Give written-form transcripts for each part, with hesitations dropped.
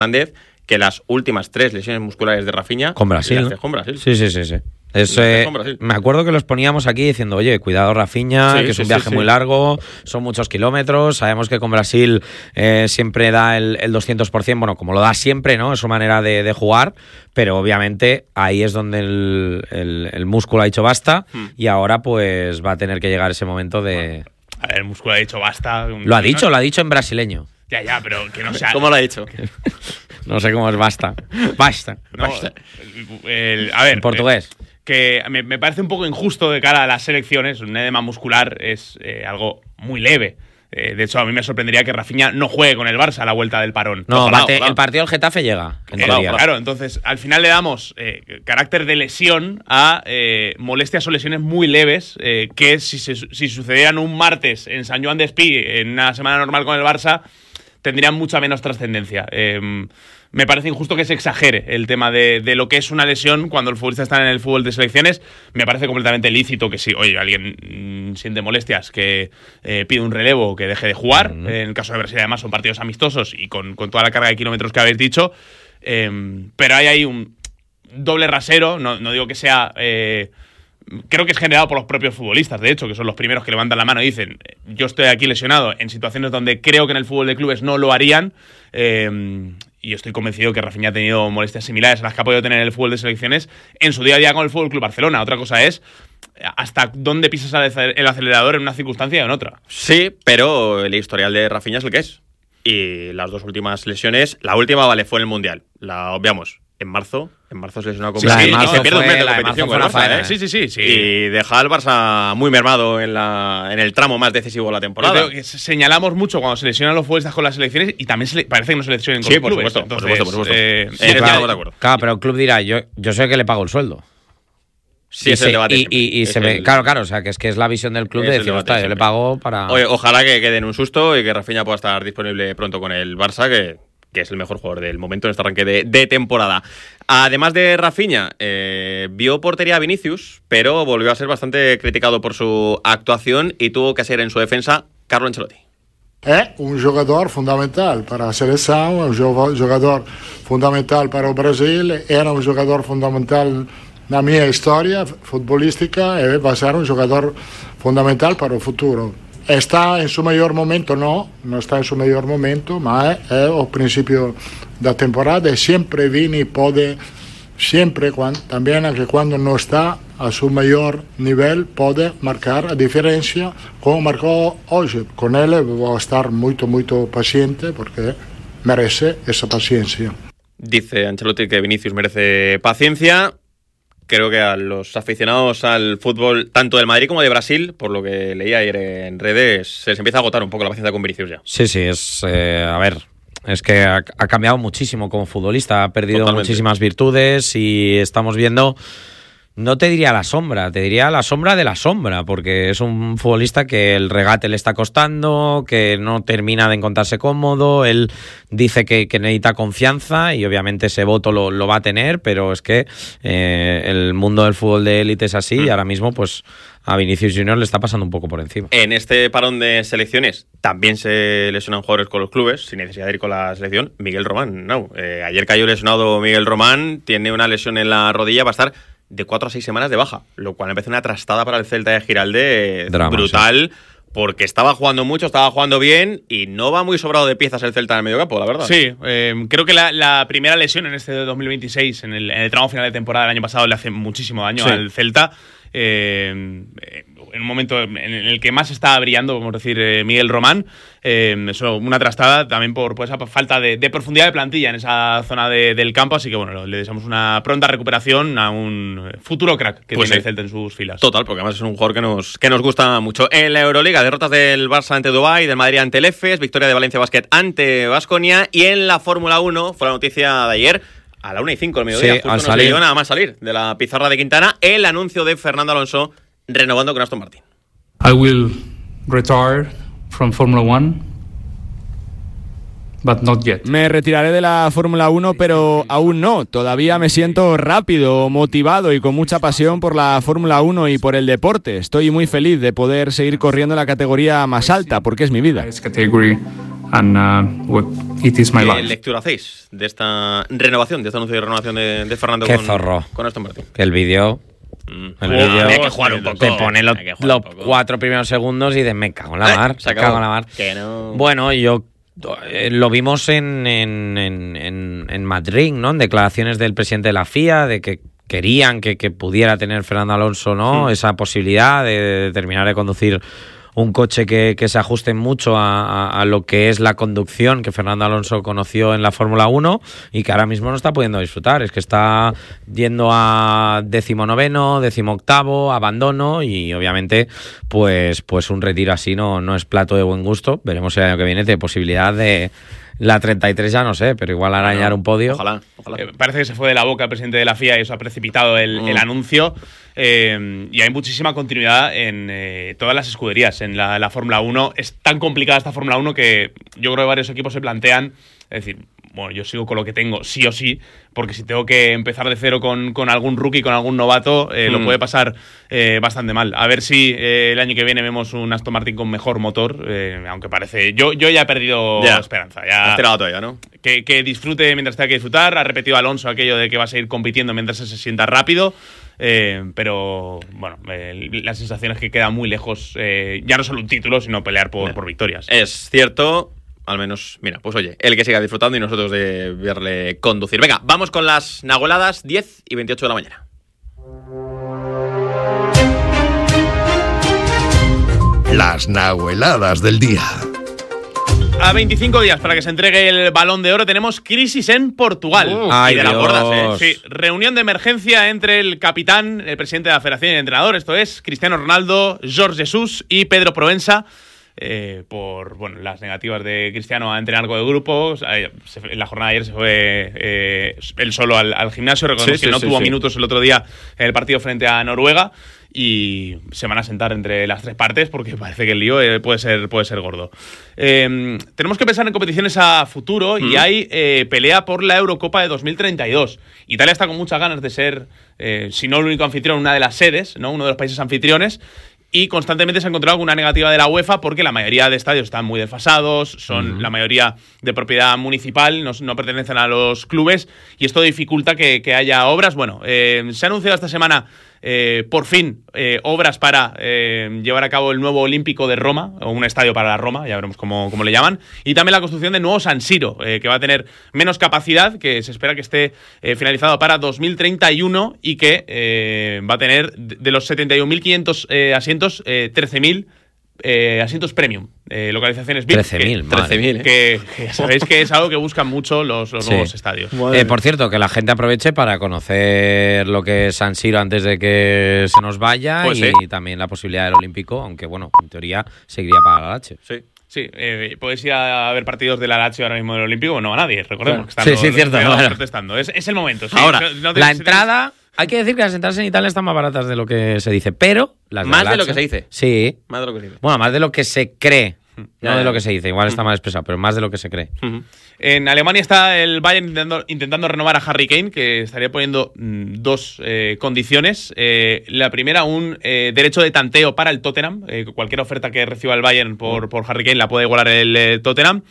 Fernández que las últimas 3 lesiones musculares de Rafinha con Brasil, ¿no? Con Brasil. Sí. Me acuerdo que los poníamos aquí diciendo, oye, cuidado Rafinha, que es un viaje muy largo, son muchos kilómetros, sabemos que con Brasil siempre da el 200%, bueno, como lo da siempre, ¿no? Es su manera de jugar, pero obviamente ahí es donde el músculo ha dicho basta y ahora pues va a tener que llegar ese momento de... A ver, el músculo ha dicho basta. Lo ha dicho en brasileño. Ya, pero que no sea... ¿Cómo lo ha dicho? No sé cómo es basta. Basta. No, basta. A ver... En portugués. Que me parece un poco injusto de cara a las selecciones. Un edema muscular es algo muy leve. De hecho, a mí me sorprendería que Rafinha no juegue con el Barça a la vuelta del parón. No, el partido del Getafe llega. Claro, entonces al final le damos carácter de lesión a molestias o lesiones muy leves que si sucedieran un martes en San Joan d'Espí, en una semana normal con el Barça, tendrían mucha menos trascendencia. Me parece injusto que se exagere el tema de lo que es una lesión cuando el futbolista está en el fútbol de selecciones. Me parece completamente lícito que si alguien siente molestias, que pide un relevo, que deje de jugar. En el caso de Brasil, además, son partidos amistosos y con toda la carga de kilómetros que habéis dicho. Pero hay ahí un doble rasero. No digo que sea... creo que es generado por los propios futbolistas, de hecho, que son los primeros que levantan la mano y dicen yo estoy aquí lesionado en situaciones donde creo que en el fútbol de clubes no lo harían. Y estoy convencido que Rafinha ha tenido molestias similares a las que ha podido tener en el fútbol de selecciones en su día a día con el Fútbol Club Barcelona. Otra cosa es hasta dónde pisas el acelerador en una circunstancia o en otra. Sí, pero el historial de Rafinha es el que es. Y las 2 últimas lesiones, la última fue en el Mundial, la obviamos. En marzo se lesionó con Brasil y se pierde un mes de competición con el Barça. Sí. Y deja al Barça muy mermado en el tramo más decisivo de la temporada. Yo creo que señalamos mucho cuando se lesionan los futbolistas con las selecciones y también parece que no se lesionen con los clubes. Por supuesto. Claro, de acuerdo. Claro, pero el club dirá, yo soy el que le pago el sueldo. Sí, es el debate. Claro, o sea, que es la visión del club de decir, yo le pago para... Oye, ojalá que quede en un susto y que Rafinha pueda estar disponible pronto con el Barça, que es el mejor jugador del momento en este arranque de temporada. Además de Rafinha, vio portería a Vinicius, pero volvió a ser bastante criticado por su actuación y tuvo que ser en su defensa Carlo Ancelotti. É um jogador fundamental para a seleção, é um jogador fundamental para o Brasil, era um jogador fundamental na minha história futebolística e vai ser um jogador fundamental para o futuro. Está en su mejor momento, no está en su mejor momento, ma è al principio da temporada e siempre Vini puede, también que cuando no está a su mayor nivel puede marcar a diferencia como marcó hoy. Con él voy a estar muy paciente porque merece esa paciencia. Dice Ancelotti que Vinicius merece paciencia. Creo que a los aficionados al fútbol, tanto del Madrid como de Brasil, por lo que leía ayer en redes, se les empieza a agotar un poco la paciencia con Vinicius ya. Sí, es que ha cambiado muchísimo como futbolista, ha perdido muchísimas virtudes y estamos viendo... No te diría la sombra, te diría la sombra de la sombra, porque es un futbolista que el regate le está costando, que no termina de encontrarse cómodo, él dice que necesita confianza y obviamente ese voto lo va a tener, pero es que el mundo del fútbol de élite es así y ahora mismo pues a Vinicius Junior le está pasando un poco por encima. En este parón de selecciones también se lesionan jugadores con los clubes, sin necesidad de ir con la selección. Miguel Román, ayer cayó lesionado Miguel Román, tiene una lesión en la rodilla, va a estar de 4 a 6 semanas de baja, lo cual me parece una trastada para el Celta de Giralde brutal, porque estaba jugando mucho, estaba jugando bien y no va muy sobrado de piezas el Celta en el mediocampo, la verdad. Sí, creo que la primera lesión en este 2026, en el tramo final de temporada del año pasado, le hace muchísimo daño al Celta. En un momento en el que más está brillando, vamos a decir, Miguel Román. Eso, una trastada también por esa falta de profundidad de plantilla en esa zona del campo, así que bueno, le deseamos una pronta recuperación a un futuro crack que tiene el Celta en sus filas. Total, porque además es un jugador que nos gusta mucho. En la Euroliga, derrotas del Barça ante Dubái, del Madrid ante el EFES, victoria de Valencia Basket ante Baskonia, y en la Fórmula 1 fue la noticia de ayer, a la 1:05 del mediodía, justo no se le dio nada más salir de la pizarra de Quintana, el anuncio de Fernando Alonso renovando con Aston Martin. I will retire from Formula 1, but not yet. Me retiraré de la Fórmula 1, pero aún no. Todavía me siento rápido, motivado y con mucha pasión por la Fórmula 1 y por el deporte. Estoy muy feliz de poder seguir corriendo en la categoría más alta, porque es mi vida. and it is my ¿Qué life. lectura hacéis de esta renovación, de este anuncio de renovación de Fernando Qué zorro. con Aston Martin? Que el vídeo... Hay que jugar un poco. Te pone los Hay que jugar un poco. 4 primeros segundos y dices, me cago en la mar. Se Me cago acabó. en la mar. Que no. Bueno, yo lo vimos en Madrid, ¿no? En declaraciones del presidente de la FIA, de que querían que pudiera tener Fernando Alonso, ¿no? Esa posibilidad de terminar de conducir un coche que se ajuste mucho a lo que es la conducción que Fernando Alonso conoció en la Fórmula 1 y que ahora mismo no está pudiendo disfrutar. Es que está yendo a 19º, 18º, abandono y obviamente pues un retiro así no es plato de buen gusto. Veremos el año que viene de posibilidad de... La 33 ya no sé, pero igual arañar un podio. Ojalá. Parece que se fue de la boca el presidente de la FIA y eso ha precipitado el anuncio. Y hay muchísima continuidad en todas las escuderías. En la Fórmula 1 es tan complicada esta Fórmula 1 que yo creo que varios equipos se plantean, es decir, bueno, yo sigo con lo que tengo, sí o sí, porque si tengo que empezar de cero con algún rookie, con algún novato, lo puede pasar bastante mal. A ver si el año que viene vemos un Aston Martin con mejor motor, aunque parece... Yo ya he perdido esperanza. Ya has tirado toalla, ¿no? Que disfrute mientras tenga que disfrutar. Ha repetido Alonso aquello de que va a seguir compitiendo mientras se sienta rápido. Pero bueno, la sensación es que queda muy lejos, ya no solo un título, sino pelear por victorias. Es cierto, al menos, mira, pues oye, él que siga disfrutando y nosotros de verle conducir. Venga, vamos con las nahueladas, 10 y 28 de la mañana. Las nahueladas del día. A 25 días para que se entregue el Balón de Oro tenemos crisis en Portugal. Ay, y de las Dios. gordas, Sí, reunión de emergencia entre el capitán, el presidente de la federación y el entrenador, esto es Cristiano Ronaldo, Jorge Jesus y Pedro Proença, por las negativas de Cristiano a entrenar con el grupo. En la jornada de ayer se fue él solo al gimnasio, recordemos que no tuvo minutos el otro día en el partido frente a Noruega. Y se van a sentar entre las tres partes porque parece que el lío puede ser gordo. Tenemos que pensar en competiciones a futuro y hay pelea por la Eurocopa de 2032. Italia está con muchas ganas de ser, si no el único anfitrión, una de las sedes, ¿no? Uno de los países anfitriones. Y constantemente se ha encontrado con una negativa de la UEFA porque la mayoría de estadios están muy desfasados, son la mayoría de propiedad municipal, no pertenecen a los clubes y esto dificulta que haya obras. Bueno, se ha anunciado esta semana por fin obras para llevar a cabo el nuevo Olímpico de Roma, o un estadio para la Roma, ya veremos cómo le llaman, y también la construcción de nuevo San Siro, que va a tener menos capacidad, que se espera que esté finalizado para 2031 y que va a tener de los 71.500 asientos, 13.000 asientos premium, localizaciones VIP. 13.000, 13.000, que sabéis que es algo que buscan mucho los nuevos estadios. Por cierto, que la gente aproveche para conocer lo que es San Siro antes de que se nos vaya Pues y también la posibilidad del Olímpico, aunque bueno, en teoría seguiría para la Lazio. Sí. Sí, podéis ir a ver partidos de la Lazio ahora mismo del Olímpico, no a nadie, recordemos que están cierto, bueno. protestando. Es el momento. Sí. Ahora, La entrada, hay que decir que las entradas en Italia están más baratas de lo que se dice, pero las Más de Lazio- lo que se dice. Sí. Más de lo que dice. Bueno, más de lo que se cree. Ya, No de ya. lo que se dice, igual está mal expresado, pero más de lo que se cree. En Alemania está el Bayern intentando renovar a Harry Kane, que estaría poniendo dos condiciones. La primera, un derecho de tanteo para el Tottenham. Cualquier oferta que reciba el Bayern por Harry Kane la puede igualar el Tottenham.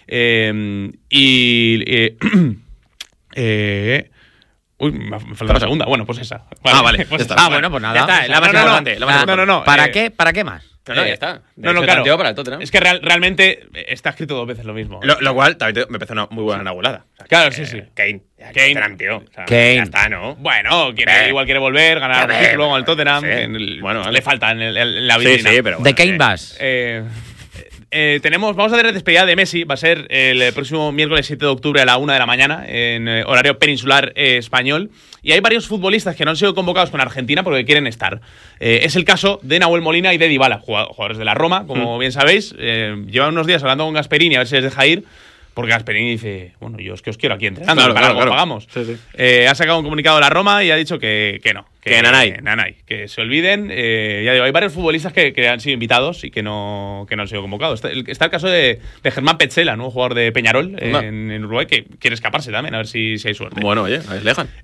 Uy, me falta la segunda. Bueno, pues esa. Vale, pues ya está. esa. Bueno, pues nada. Ya está, la más importante. la más importante. No. ¿Para qué? ¿Para qué más? No, ya está. No, Derecho de claro. tanteo para el Tottenham. Es que realmente está escrito dos veces lo mismo. Lo cual también me parece una muy buena nahuelada. O sea, Claro, sí. Kane. Kane. Tottenham, tío. O sea, Kane. Ya está, ¿no? Bueno, Ver. igual quiere volver, ganar A un ver, título con el Tottenham. sí. Bueno, vale. Le falta en la Sí, vitrina. sí, pero ¿De bueno, Kane vas? Vamos a tener despedida de Messi. Va a ser el próximo miércoles 7 de octubre a la 1 de la mañana en horario peninsular español. Y hay varios futbolistas que no han sido convocados con Argentina porque quieren estar. Es el caso de Nahuel Molina y de Dybala, jugadores de la Roma, como bien sabéis. Llevan unos días hablando con Gasperini a ver si les deja ir. Porque Gasperini dice, bueno, yo es que os quiero aquí entrenando, Claro, para claro, algo claro. pagamos. Sí, sí. Ha sacado un comunicado de la Roma y ha dicho que no. Que nanay. Que se olviden. Ya digo, hay varios futbolistas que han sido invitados y que no han sido convocados. Está el caso de Germán Petzela, ¿no? Un jugador de Peñarol en Uruguay, que quiere escaparse también, a ver si hay suerte. Bueno, oye, a ver si le dejan.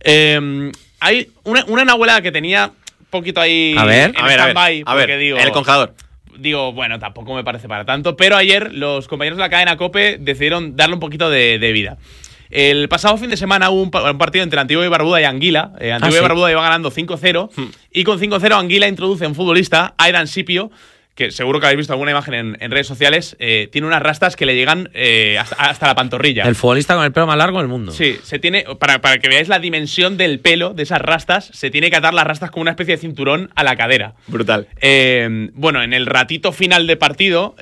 Hay una nahuelada que tenía un poquito ahí A ver, en stand-by, a ver, porque digo, el congelador. digo, bueno, tampoco me parece para tanto, pero ayer los compañeros de la cadena COPE decidieron darle un poquito de vida. El pasado fin de semana hubo un partido entre Antigua y Barbuda y Anguila. Antigua y Barbuda iba ganando 5-0 y con 5-0 Anguila introduce un futbolista, Aidan Sipio, que seguro que habéis visto alguna imagen en redes sociales, tiene unas rastas que le llegan hasta la pantorrilla. El futbolista con el pelo más largo del mundo. Sí, se tiene, para que veáis la dimensión del pelo, de esas rastas, se tiene que atar las rastas como una especie de cinturón a la cadera. Brutal. Bueno, en el ratito final de partido,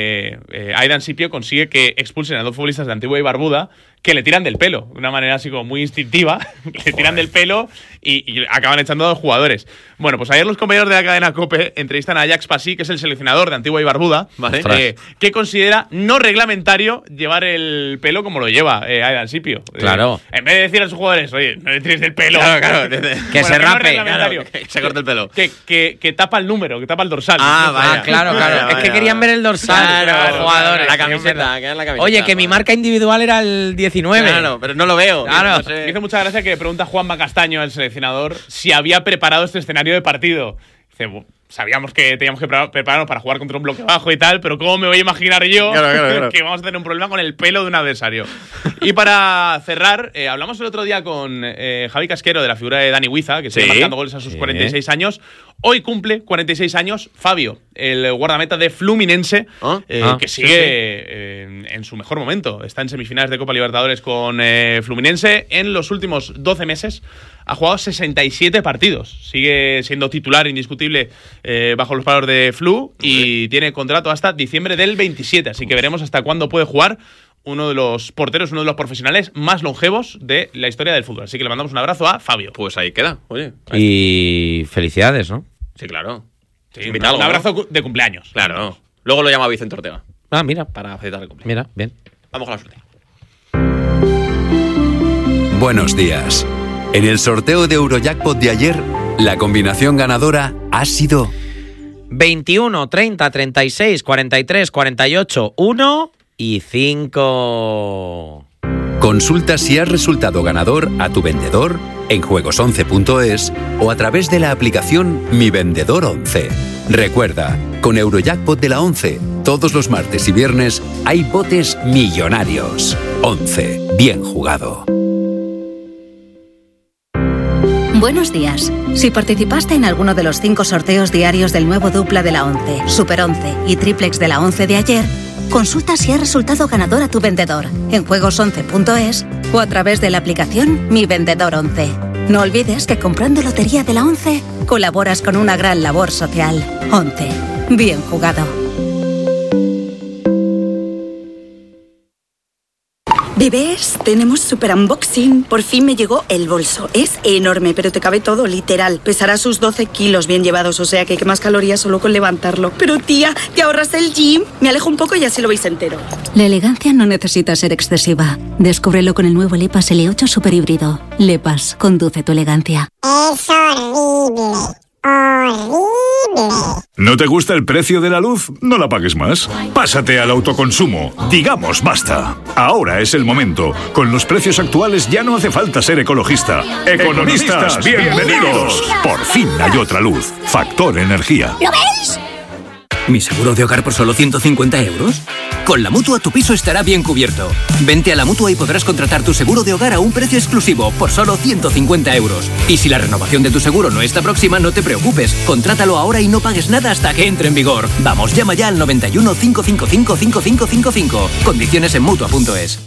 Aidan Sipio consigue que expulsen a 2 futbolistas de Antigua y Barbuda que le tiran del pelo, de una manera así como muy instintiva. Le tiran del pelo y acaban echando a 2 jugadores. Bueno, pues ayer los compañeros de la cadena COPE entrevistan a Ajax Pasí, que es el seleccionador de Antigua y Barbuda, ¿vale? Que considera no reglamentario llevar el pelo como lo lleva Aidan Sipio. Claro. En vez de decir a sus jugadores, oye, no le tires del pelo. Claro. Que se rape. Claro, que se corte el pelo. Que tapa el número, que tapa el dorsal. Claro. Vaya. Es que querían ver el dorsal. Claro, jugadores. La camiseta, que es la camiseta. Oye, que mi marca individual era el 19. Claro, pero no lo veo. Claro. No sé. Me hizo mucha gracia que pregunta Juanma Castaño, el seleccionador, si había preparado este escenario de partido. Dice, sabíamos que teníamos que prepararnos para jugar contra un bloque bajo y tal, pero ¿cómo me voy a imaginar yo Claro. que vamos a tener un problema con el pelo de un adversario? Y para cerrar, hablamos el otro día con Javi Casquero de la figura de Dani Huiza, que sigue marcando goles a sus 46 años. Hoy cumple 46 años Fabio, el guardameta de Fluminense, que sigue en su mejor momento. Está en semifinales de Copa Libertadores con Fluminense. En los últimos 12 meses ha jugado 67 partidos. Sigue siendo titular indiscutible bajo los palos de Flu y tiene contrato hasta diciembre del 27. Así que veremos hasta cuándo puede jugar uno de los porteros, uno de los profesionales más longevos de la historia del fútbol. Así que le mandamos un abrazo a Fabio. Pues ahí queda, oye. Y felicidades, ¿no? Sí, claro. Sí, un abrazo de cumpleaños. Claro. Luego lo llama Vicente Ortega. Mira. Para felicitar el cumpleaños. Mira, bien. Vamos con la suerte. Buenos días. En el sorteo de Eurojackpot de ayer, la combinación ganadora ha sido 21, 30, 36, 43, 48, 1 y 5. Consulta si has resultado ganador a tu vendedor en juegos11.es o a través de la aplicación Mi Vendedor 11. Recuerda, con Eurojackpot de la 11, todos los martes y viernes hay botes millonarios. 11. Bien jugado. Buenos días. Si participaste en alguno de los 5 sorteos diarios del nuevo dupla de la 11, Super 11 y triplex de la 11 de ayer, consulta si has resultado ganador a tu vendedor en juegos11.es o a través de la aplicación Mi Vendedor 11. No olvides que comprando lotería de la 11 colaboras con una gran labor social. 11. Bien jugado. Bebés, tenemos super unboxing. Por fin me llegó el bolso. Es enorme, pero te cabe todo, literal. Pesará sus 12 kilos bien llevados, o sea que quemas calorías solo con levantarlo. Pero tía, ¿te ahorras el gym? Me alejo un poco y así lo veis entero. La elegancia no necesita ser excesiva. Descúbrelo con el nuevo Lepas L8 Super Híbrido. Lepas, conduce tu elegancia. Es horrible. Horrible. ¿No te gusta el precio de la luz? No la pagues más. Pásate al autoconsumo. Digamos basta. Ahora es el momento. Con los precios actuales ya no hace falta ser ecologista. Economistas, bienvenidos. Por fin hay otra luz. Factor Energía. ¿Lo ves? ¿Mi seguro de hogar por solo 150 euros? Con la Mutua tu piso estará bien cubierto. Vente a la Mutua y podrás contratar tu seguro de hogar a un precio exclusivo por solo 150 euros. Y si la renovación de tu seguro no está próxima, no te preocupes. Contrátalo ahora y no pagues nada hasta que entre en vigor. Vamos, llama ya al 91 555 5555. Condiciones en Mutua.es.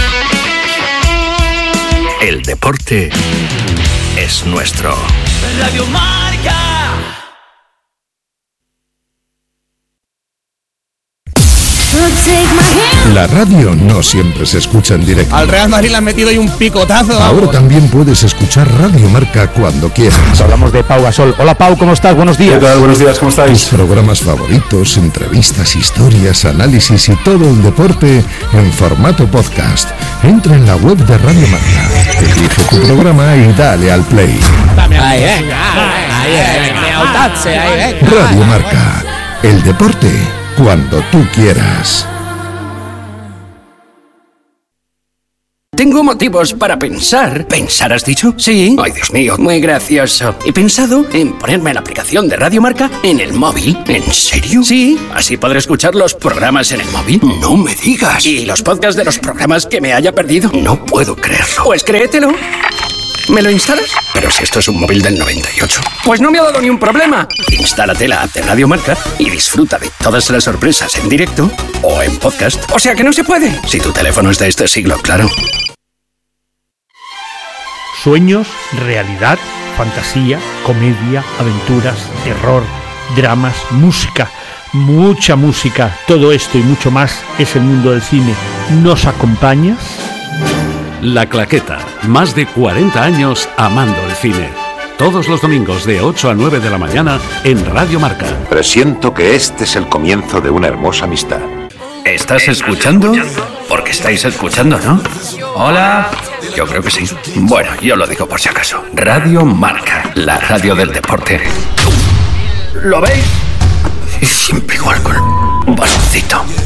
El deporte es nuestro. Radio Marca. La radio no siempre se escucha en directo. Al Real Madrid le han metido ahí un picotazo. Ahora también puedes escuchar Radio Marca cuando quieras. Hablamos de Pau Gasol. Hola Pau, ¿cómo estás? Buenos días. ¿Qué tal? Buenos días, ¿cómo estáis? Tus programas favoritos, entrevistas, historias, análisis y todo el deporte en formato podcast. Entra en la web de Radio Marca, elige tu programa y dale al play. Radio Marca, el deporte cuando tú quieras. Tengo motivos para pensar. ¿Pensar has dicho? Sí. Ay, Dios mío, muy gracioso. He pensado en ponerme la aplicación de Radio Marca en el móvil. ¿En serio? Sí. Así podré escuchar los programas en el móvil. No me digas. ¿Y los podcasts de los programas que me haya perdido? No puedo creerlo. Pues créetelo. ¿Me lo instalas? Pero si esto es un móvil del 98. Pues no me ha dado ni un problema. Instálate la app de Radio Marca y disfruta de todas las sorpresas en directo o en podcast. O sea que no se puede. Si tu teléfono es de este siglo, claro. Sueños, realidad, fantasía, comedia, aventuras, terror, dramas, música, mucha música. Todo esto y mucho más es el mundo del cine. ¿Nos acompañas? La Claqueta, más de 40 años amando el cine. Todos los domingos de 8 a 9 de la mañana en Radio Marca. Presiento que este es el comienzo de una hermosa amistad. ¿Estás escuchando? Porque estáis escuchando, ¿no? Hola. Yo creo que sí. Bueno, yo lo digo por si acaso. Radio Marca, la radio del deporte. ¿Lo veis? Siempre igual con un baloncito.